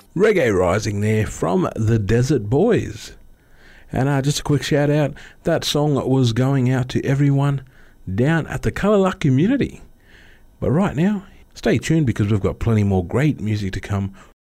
Reggae Rising there from the Desert Boys. And just a quick shout out, that song was going out to everyone down at the Colour Luck community. But right now, stay tuned because we've got plenty more great music to come